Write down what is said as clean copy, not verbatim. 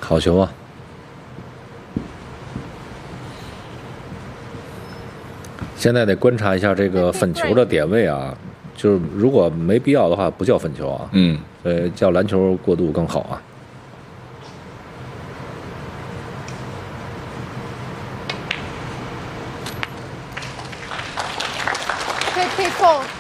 好球啊！现在得观察一下这个粉球的点位啊，就是如果没必要的话，不叫粉球啊，叫篮球过渡更好啊。 可以扣。